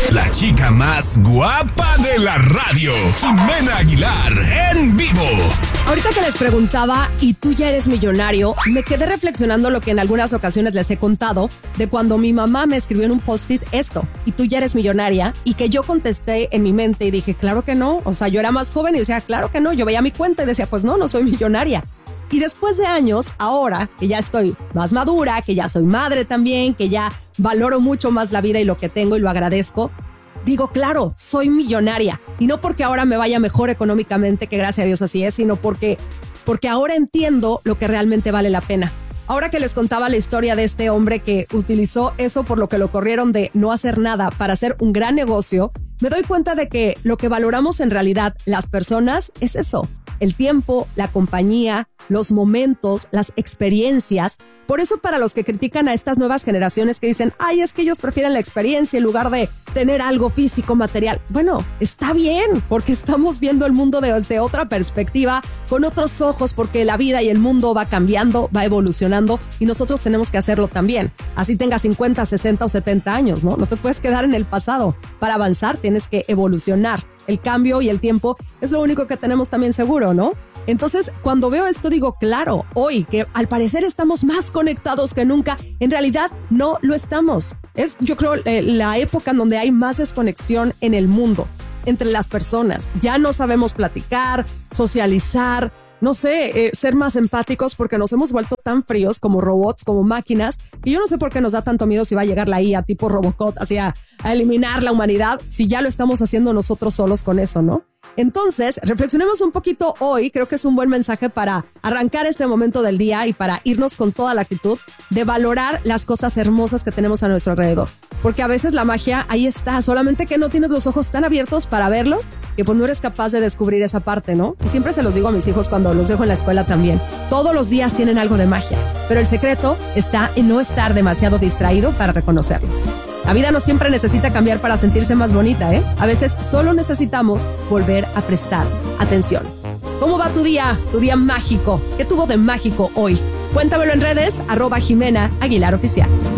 La chica más guapa de la radio, Ximena Aguilar, en vivo. Ahorita que les preguntaba, ¿y tú ya eres millonario? Me quedé reflexionando lo que en algunas ocasiones les he contado, de cuando mi mamá me escribió en un post-it esto, ¿y tú ya eres millonaria? Y que yo contesté en mi mente y dije, claro que no. O sea, yo era más joven y decía, claro que no. Yo veía mi cuenta y decía, pues no soy millonaria. Y después de años, ahora que ya estoy más madura, que ya soy madre también, que ya valoro mucho más la vida y lo que tengo y lo agradezco, digo, claro, soy millonaria. Y no porque ahora me vaya mejor económicamente, que gracias a Dios así es, sino porque ahora entiendo lo que realmente vale la pena. Ahora que les contaba la historia de este hombre que utilizó eso por lo que lo corrieron de no hacer nada para hacer un gran negocio, me doy cuenta de que lo que valoramos en realidad las personas es eso, el tiempo, la compañía, los momentos, las experiencias. Por eso para los que critican a estas nuevas generaciones que dicen, ay, es que ellos prefieren la experiencia en lugar de tener algo físico, material. Bueno, está bien, porque estamos viendo el mundo desde otra perspectiva, con otros ojos, porque la vida y el mundo va cambiando, va evolucionando y nosotros tenemos que hacerlo también. Así tengas 50, 60 o 70 años, ¿no? No te puedes quedar en el pasado. Para avanzar tienes que evolucionar. El cambio y el tiempo es lo único que tenemos también seguro, ¿no? Entonces, cuando veo esto, digo, claro, hoy que al parecer estamos más conectados que nunca, en realidad no lo estamos. Es, yo creo, la época en donde hay más desconexión en el mundo, entre las personas. Ya no sabemos platicar, socializar, no sé, ser más empáticos porque nos hemos vuelto tan fríos como robots, como máquinas. Y yo no sé por qué nos da tanto miedo si va a llegar la IA tipo Robocop, así a eliminar la humanidad, si ya lo estamos haciendo nosotros solos con eso, ¿no? Entonces, reflexionemos un poquito hoy. Creo que es un buen mensaje para arrancar este momento del día y para irnos con toda la actitud de valorar las cosas hermosas que tenemos a nuestro alrededor. Porque a veces la magia ahí está, solamente que no tienes los ojos tan abiertos para verlos que pues no eres capaz de descubrir esa parte, ¿no? Y siempre se los digo a mis hijos cuando los dejo en la escuela también. Todos los días tienen algo de magia, pero el secreto está en no estar demasiado distraído para reconocerlo. La vida no siempre necesita cambiar para sentirse más bonita, ¿eh? A veces solo necesitamos volver a prestar atención. ¿Cómo va tu día mágico? ¿Qué tuvo de mágico hoy? Cuéntamelo en redes, @Ximena Aguilar Oficial.